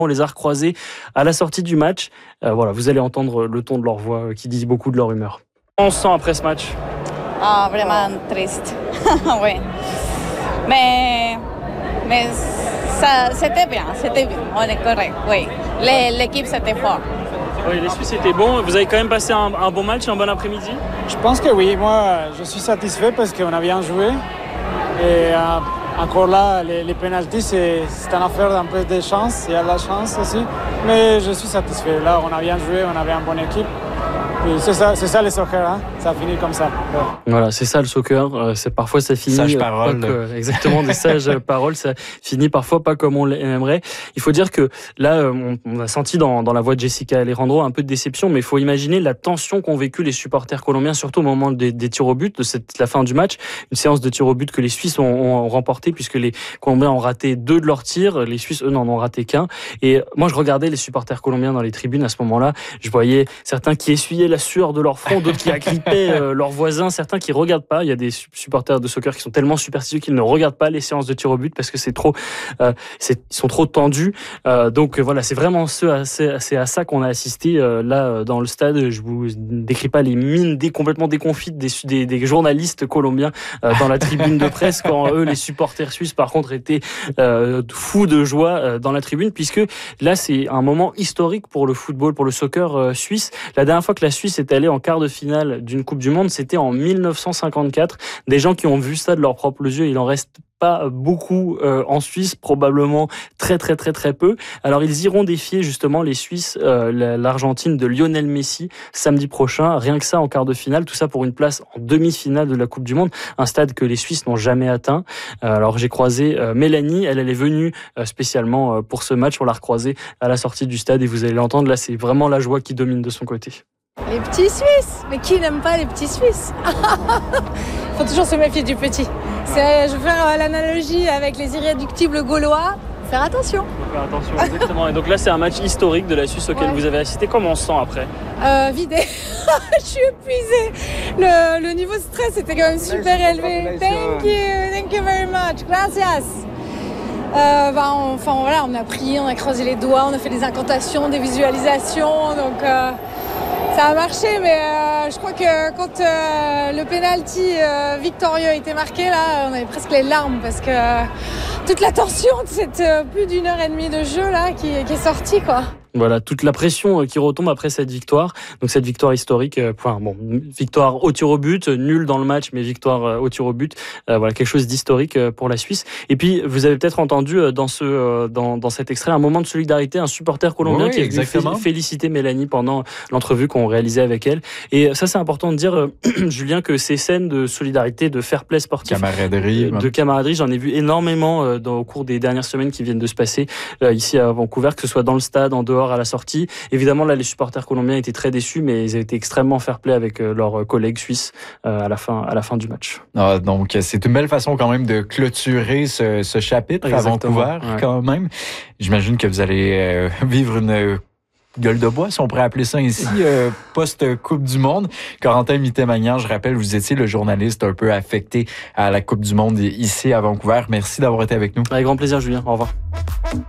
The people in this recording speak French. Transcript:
On les a recroisés à la sortie du match. Voilà, vous allez entendre le ton de leur voix qui dit beaucoup de leur humeur. On se sent après ce match? Vraiment triste. Oui. Mais ça, c'était bien. On est correct, oui. L'équipe, c'était fort. Oui, les Suisses étaient bons. Vous avez quand même passé un bon match, un bon après-midi? Je pense que oui. Moi, je suis satisfait parce qu'on a bien joué. Et encore là, les pénaltys, c'est une affaire d'un peu de chance. Il y a de la chance aussi. Mais je suis satisfait. Là, on a bien joué, on avait une bonne équipe. Et c'est ça le soccer, hein? Ça finit comme ça. Ouais. Voilà, c'est ça le soccer. Parfois ça finit sage parole. Exactement, des sages paroles. Ça finit parfois pas comme on l'aimerait. Il faut dire que là, on a senti dans la voix de Jessica Alejandro un peu de déception, mais il faut imaginer la tension qu'ont vécu les supporters colombiens, surtout au moment des tirs au but, de la fin du match. Une séance de tirs au but que les Suisses ont remporté puisque les Colombiens ont raté 2 de leurs tirs. Les Suisses, eux, n'en ont raté qu'un. Et moi, je regardais les supporters colombiens dans les tribunes à ce moment-là. Je voyais certains qui essuyaient la sueur de leur front, d'autres qui agrippaient leurs voisins, certains qui regardent pas. Il y a des supporters de soccer qui sont tellement superstitieux qu'ils ne regardent pas les séances de tir au but parce que c'est trop, ils sont trop tendus. Donc voilà, c'est vraiment c'est à ça qu'on a assisté là dans le stade. Je vous décris pas les mines complètement déconfites des journalistes colombiens dans la tribune de presse quand eux, les supporters suisses, par contre, étaient fous de joie dans la tribune, puisque là, c'est un moment historique pour le football, pour le soccer suisse. La dernière fois que la Suisse est allée en quart de finale d'une Coupe du Monde, c'était en 1954. Des gens qui ont vu ça de leurs propres yeux, il en reste pas beaucoup en Suisse, probablement très peu. Alors ils iront défier justement les Suisses, l'Argentine de Lionel Messi samedi prochain, rien que ça en quart de finale, tout ça pour une place en demi-finale de la Coupe du Monde, un stade que les Suisses n'ont jamais atteint. Alors j'ai croisé Mélanie, elle est venue spécialement pour ce match, on l'a recroisée à la sortie du stade et vous allez l'entendre, là c'est vraiment la joie qui domine de son côté. Les petits Suisses, mais qui n'aime pas les petits Suisses? Il faut toujours se méfier du petit. Je vais faire l'analogie avec les irréductibles gaulois. Faire attention. Faire attention, exactement. Et donc là, c'est un match historique de la Suisse auquel vous avez assisté. Comment on se sent après? Vidé. Je suis épuisée. Le niveau de stress était quand même super élevé. Thank you very much. Gracias. Voilà, on a prié, on a creusé les doigts, on a fait des incantations, des visualisations, donc ça a marché, mais je crois que quand le penalty victorieux a été marqué, là, on avait presque les larmes parce que toute la tension de cette plus d'1 heure et demie de jeu là qui est sortie, quoi. Voilà, toute la pression qui retombe après cette victoire. Donc cette victoire historique, victoire au tir au but, nul dans le match, mais victoire au tir au but. Voilà, quelque chose d'historique pour la Suisse. Et puis, vous avez peut-être entendu dans cet extrait un moment de solidarité, un supporter colombien qui est venu féliciter Mélanie pendant l'entrevue qu'on réalisait avec elle. Et ça, c'est important de dire, Julien, que ces scènes de solidarité, de fair play sportif, de camaraderie, j'en ai vu énormément au cours des dernières semaines qui viennent de se passer ici à Vancouver, que ce soit dans le stade, en dehors, à la sortie. Évidemment, là, les supporters colombiens étaient très déçus, mais ils ont été extrêmement fair-play avec leurs collègues suisses à la fin du match. Ah, donc, c'est une belle façon quand même de clôturer ce chapitre. Exactement, à Vancouver, quand même. J'imagine que vous allez vivre une gueule de bois, si on pourrait appeler ça ainsi, post-Coupe du Monde. Corentin Mitté-Magnan, je rappelle, vous étiez le journaliste un peu affecté à la Coupe du Monde ici à Vancouver. Merci d'avoir été avec nous. Avec grand plaisir, Julien. Au revoir.